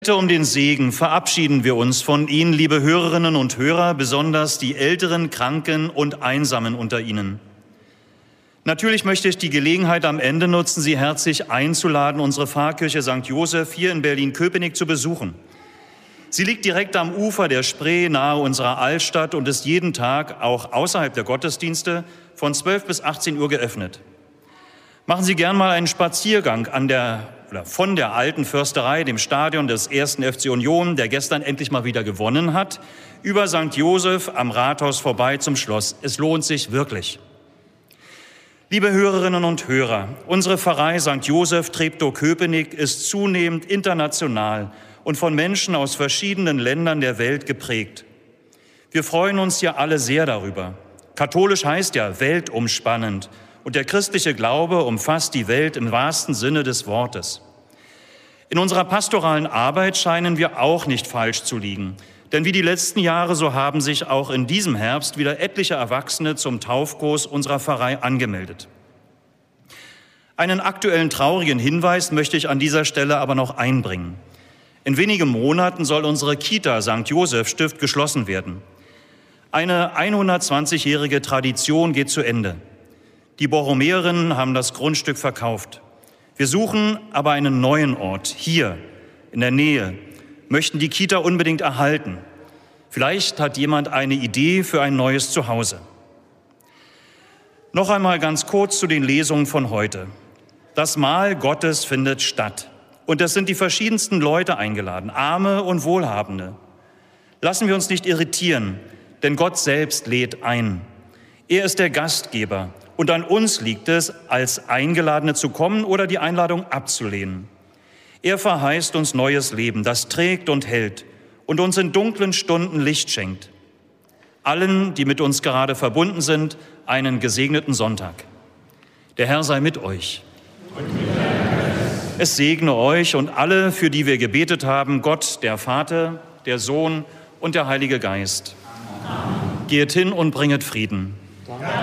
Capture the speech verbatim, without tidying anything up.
Bitte um den Segen verabschieden wir uns von Ihnen, liebe Hörerinnen und Hörer, besonders die Älteren, Kranken und Einsamen unter Ihnen. Natürlich möchte ich die Gelegenheit am Ende nutzen, Sie herzlich einzuladen, unsere Pfarrkirche Sankt Joseph hier in Berlin-Köpenick zu besuchen. Sie liegt direkt am Ufer der Spree nahe unserer Altstadt und ist jeden Tag, auch außerhalb der Gottesdienste, von zwölf bis achtzehn Uhr geöffnet. Machen Sie gern mal einen Spaziergang an der oder von der alten Försterei, dem Stadion des ersten F C Union, der gestern endlich mal wieder gewonnen hat, über Sankt Joseph am Rathaus vorbei zum Schloss. Es lohnt sich wirklich. Liebe Hörerinnen und Hörer, unsere Pfarrei Sankt Joseph Treptow-Köpenick ist zunehmend international und von Menschen aus verschiedenen Ländern der Welt geprägt. Wir freuen uns ja alle sehr darüber. Katholisch heißt ja weltumspannend. Und der christliche Glaube umfasst die Welt im wahrsten Sinne des Wortes. In unserer pastoralen Arbeit scheinen wir auch nicht falsch zu liegen. Denn wie die letzten Jahre, so haben sich auch in diesem Herbst wieder etliche Erwachsene zum Taufkurs unserer Pfarrei angemeldet. Einen aktuellen traurigen Hinweis möchte ich an dieser Stelle aber noch einbringen. In wenigen Monaten soll unsere Kita Sankt Joseph Stift geschlossen werden. Eine hundertzwanzigjährige Tradition geht zu Ende. Die Borromäerinnen haben das Grundstück verkauft. Wir suchen aber einen neuen Ort, hier in der Nähe, möchten die Kita unbedingt erhalten. Vielleicht hat jemand eine Idee für ein neues Zuhause. Noch einmal ganz kurz zu den Lesungen von heute. Das Mahl Gottes findet statt. Und es sind die verschiedensten Leute eingeladen, Arme und Wohlhabende. Lassen wir uns nicht irritieren, denn Gott selbst lädt ein. Er ist der Gastgeber. Und an uns liegt es, als Eingeladene zu kommen oder die Einladung abzulehnen. Er verheißt uns neues Leben, das trägt und hält und uns in dunklen Stunden Licht schenkt. Allen, die mit uns gerade verbunden sind, einen gesegneten Sonntag. Der Herr sei mit euch. Es segne euch und alle, für die wir gebetet haben, Gott, der Vater, der Sohn und der Heilige Geist. Amen. Geht hin und bringet Frieden. Danke.